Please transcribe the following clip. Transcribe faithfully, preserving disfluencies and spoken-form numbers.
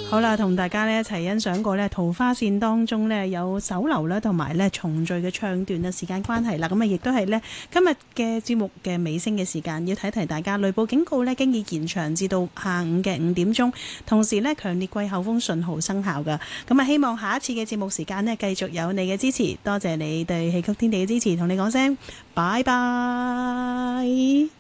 好啦，同大家呢一齊欣賞過呢桃花線當中呢有手流啦，同埋呢重聚嘅唱段啊。時間關係啦，咁啊亦都係呢今日嘅節目嘅尾聲嘅時間，要提提大家雷暴警告呢經已延長至到下午嘅五點鐘，同時呢強烈季候風信號生效噶。咁啊希望下一次嘅節目時間呢繼續有你嘅支持，多謝你對戲曲天地嘅支持，同你講聲拜拜。